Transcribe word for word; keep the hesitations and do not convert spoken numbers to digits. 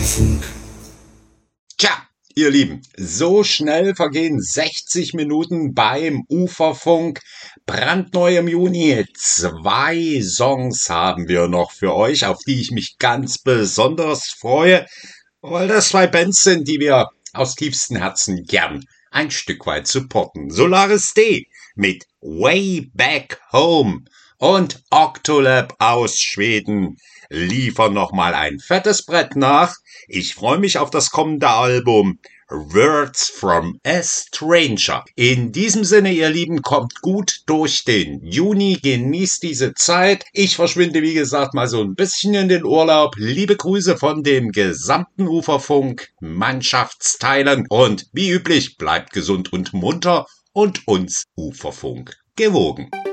Tja, ihr Lieben, so schnell vergehen sechzig Minuten beim Uferfunk. Brandneu im Juni. Zwei Songs haben wir noch für euch, auf die ich mich ganz besonders freue, weil das zwei Bands sind, die wir aus tiefstem Herzen gern ein Stück weit supporten. Solaris D mit Way Back Home und Octolab aus Schweden liefern nochmal ein fettes Brett nach. Ich freue mich auf das kommende Album Words from a Stranger. In diesem Sinne, ihr Lieben, kommt gut durch den Juni, genießt diese Zeit. Ich verschwinde, wie gesagt, mal so ein bisschen in den Urlaub. Liebe Grüße von dem gesamten Uferfunk, Mannschaftsteilen und wie üblich, bleibt gesund und munter und uns Uferfunk gewogen.